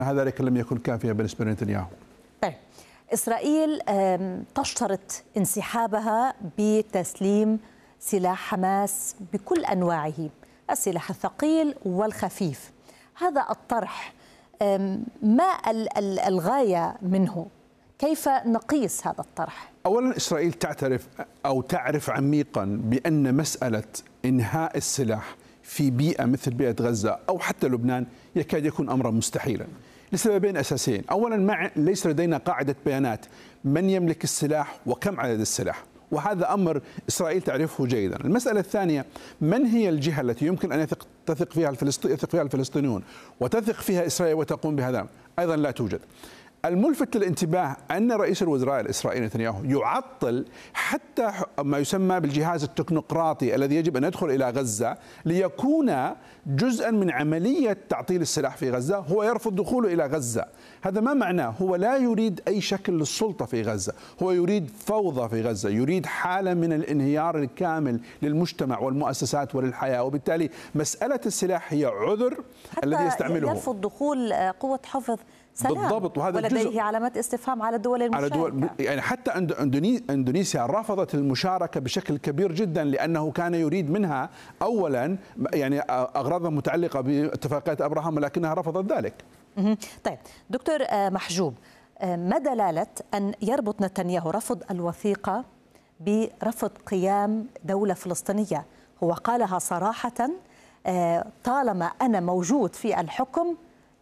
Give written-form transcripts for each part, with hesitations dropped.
ذلك لم يكن كافيا بالنسبة لنتنياهو. طيب، إسرائيل تشترط انسحابها بتسليم سلاح حماس بكل أنواعه، السلاح الثقيل والخفيف. هذا الطرح ما الغاية منه؟ كيف نقيس هذا الطرح؟ أولا، إسرائيل تعرف عميقا بأن مسألة إنهاء السلاح في بيئة مثل بيئة غزة أو حتى لبنان يكاد يكون أمرا مستحيلا لسببين أساسيين. أولا، ليس لدينا قاعدة بيانات من يملك السلاح وكم عدد السلاح، وهذا أمر إسرائيل تعرفه جيدا. المسألة الثانية، من هي الجهة التي يمكن أن يثق فيها الفلسطينيون وتثق فيها إسرائيل وتقوم بهذا؟ أيضا لا توجد. الملفت للانتباه أن رئيس الوزراء الإسرائيلي نتنياهو يعطل حتى ما يسمى بالجهاز التكنوقراطي الذي يجب أن يدخل إلى غزة ليكون جزءا من عملية تعطيل السلاح في غزة. هو يرفض دخوله إلى غزة. هذا ما معناه؟ هو لا يريد أي شكل للسلطة في غزة، هو يريد فوضى في غزة، يريد حالة من الانهيار الكامل للمجتمع والمؤسسات وللحياة. وبالتالي مسألة السلاح هي عذر الذي يستعمله. يرفض دخول قوة حفظ سلام بالضبط، وهذا ولديه علامات استفهام على الدول المشاركة. يعني حتى اندونيسيا رفضت المشاركة بشكل كبير جدا لأنه كان يريد منها أولا يعني أغراضها متعلقة باتفاقية أبراهام، ولكنها رفضت ذلك. طيب دكتور محجوب، ما دلالة أن يربط نتنياهو رفض الوثيقة برفض قيام دولة فلسطينية؟ هو قالها صراحة، طالما أنا موجود في الحكم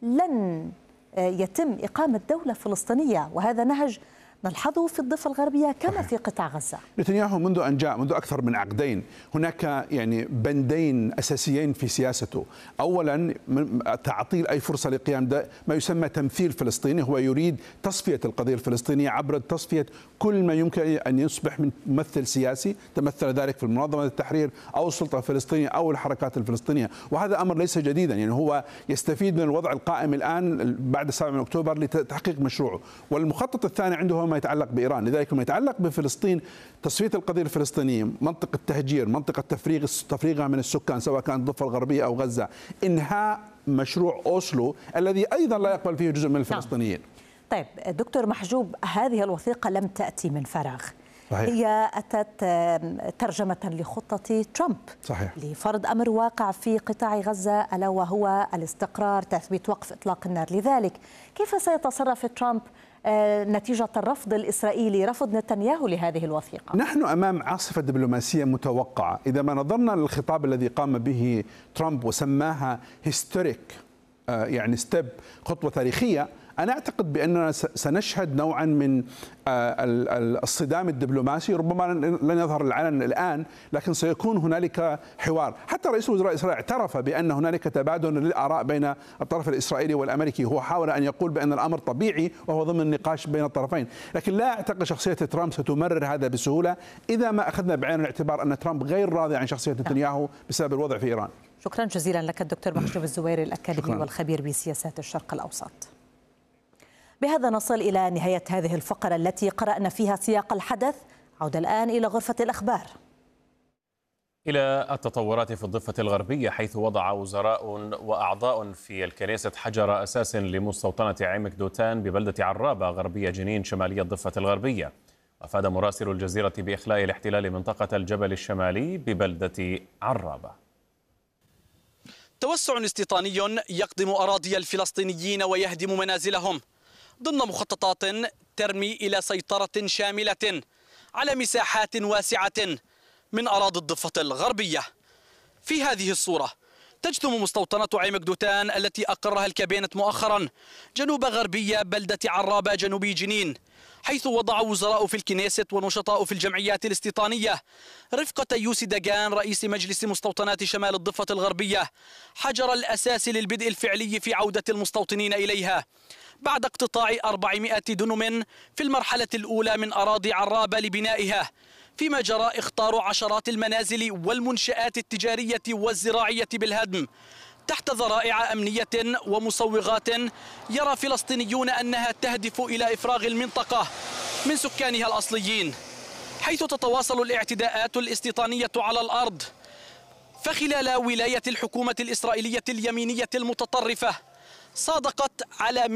لن يتم إقامة دولة فلسطينية، وهذا نهج نلحظه في الضفة الغربية كما في قطاع غزة. نتنياهو منذ أن جاء، منذ أكثر من عقدين، هناك يعني بندين أساسيين في سياسته. أولا، تعطيل أي فرصة لقيام ما يسمى تمثيل فلسطيني. هو يريد تصفية القضية الفلسطينية عبر تصفية كل ما يمكن أن يصبح من ممثل سياسي، تمثل ذلك في منظمة التحرير أو السلطة الفلسطينية أو الحركات الفلسطينية. وهذا أمر ليس جديدا، يعني هو يستفيد من الوضع القائم الآن بعد 7 من أكتوبر لتحقيق مشروعه. والمخطط الثاني عنده هو ما يتعلق بإيران. لذلك ما يتعلق بفلسطين، تصفية القضية الفلسطينية، منطقة تهجير، منطقة تفريغها من السكان سواء كانت الضفة الغربية أو غزة، إنهاء مشروع أوسلو الذي أيضا لا يقبل فيه جزء من الفلسطينيين. طيب دكتور محجوب، هذه الوثيقة لم تأتي من فراغ. صحيح. هي أتت ترجمة لخطة ترامب. صحيح. لفرض أمر واقع في قطاع غزة، ألا وهو الاستقرار، تثبيت وقف إطلاق النار. لذلك كيف سيتصرف ترامب نتيجة الرفض الإسرائيلي، رفض نتنياهو لهذه الوثيقة؟ نحن أمام عاصفة دبلوماسية متوقعة. إذا ما نظرنا للخطاب الذي قام به ترامب وسماها هيستوريك، يعني ستيب، خطوة تاريخية، أنا أعتقد بأننا سنشهد نوعا من الصدام الدبلوماسي. ربما لن يظهر العلن الآن، لكن سيكون هنالك حوار. حتى رئيس وزراء إسرائيل اعترف بأن هنالك تبادل للآراء بين الطرف الإسرائيلي والأمريكي. هو حاول أن يقول بأن الأمر طبيعي وهو ضمن النقاش بين الطرفين، لكن لا أعتقد شخصية ترامب ستمرر هذا بسهولة إذا ما أخذنا بعين الاعتبار أن ترامب غير راضي عن شخصية نتنياهو بسبب الوضع في إيران. شكرا جزيلا لك الدكتور محجوب الزويري، الأكاديمي والخبير بسياسات الشرق الأوسط. بهذا نصل إلى نهاية هذه الفقرة التي قرأنا فيها سياق الحدث. عودة الآن إلى غرفة الأخبار. إلى التطورات في الضفة الغربية، حيث وضع وزراء وأعضاء في الكنيسة حجر أساس لمستوطنة عمك دوتان ببلدة عرابة غربية جنين شمالية الضفة الغربية. وأفاد مراسل الجزيرة بإخلاء الاحتلال منطقة الجبل الشمالي ببلدة عرابة. توسع استيطاني يقضم أراضي الفلسطينيين ويهدم منازلهم ضمن مخططات ترمي إلى سيطرة شاملة على مساحات واسعة من أراضي الضفة الغربية. في هذه الصورة تجثم مستوطنة عمك دوتان التي أقرها الكابينة مؤخرا جنوب غربية بلدة عرابة جنوبي جنين، حيث وضع وزراء في الكنيسة ونشطاء في الجمعيات الاستيطانية رفقة يوسي داغان رئيس مجلس مستوطنات شمال الضفة الغربية حجر الأساس للبدء الفعلي في عودة المستوطنين إليها بعد اقتطاع 400 دنم في المرحلة الأولى من أراضي عرابة لبنائها، فيما جرى إخطار عشرات المنازل والمنشآت التجارية والزراعية بالهدم تحت ذرائع أمنية ومصوغات يرى فلسطينيون أنها تهدف إلى إفراغ المنطقة من سكانها الأصليين، حيث تتواصل الاعتداءات الاستيطانية على الأرض. فخلال ولاية الحكومة الإسرائيلية اليمينية المتطرفة صادقت على